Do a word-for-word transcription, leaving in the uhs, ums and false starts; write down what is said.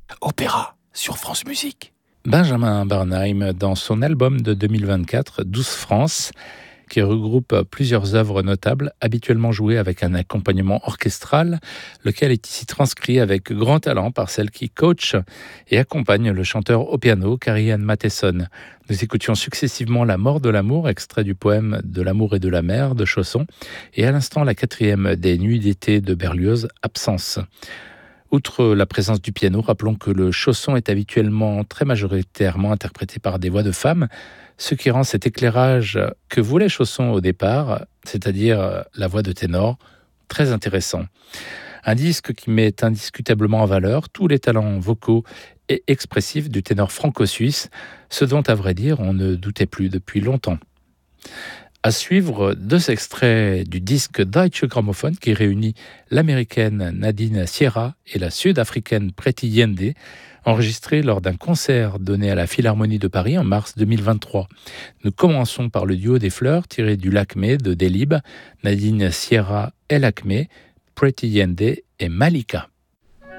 Opéra sur France Musique. Benjamin Bernheim, dans son album de deux mille vingt-quatre, Douce France, qui regroupe plusieurs œuvres notables, habituellement jouées avec un accompagnement orchestral, lequel est ici transcrit avec grand talent par celle qui coach et accompagne le chanteur au piano, Carrie-Anne Matheson. Nous écoutions successivement La mort de l'amour, extrait du poème De l'amour et de la mer de Chausson, et à l'instant la quatrième des Nuits d'été de Berlioz, Absence. Outre la présence du piano, rappelons que le chausson est habituellement très majoritairement interprété par des voix de femmes, ce qui rend cet éclairage que voulait Chausson au départ, c'est-à-dire la voix de ténor, très intéressant. Un disque qui met indiscutablement en valeur tous les talents vocaux et expressifs du ténor franco-suisse, ce dont à vrai dire on ne doutait plus depuis longtemps. À suivre, deux extraits du disque Deutsche Grammophon qui réunit l'américaine Nadine Sierra et la sud-africaine Pretty Yende, enregistrés lors d'un concert donné à la Philharmonie de Paris en mars deux mille vingt-trois. Nous commençons par le duo des fleurs tiré du Lakmé de Delibes, Nadine Sierra et Lakmé, Pretty Yende et Malika.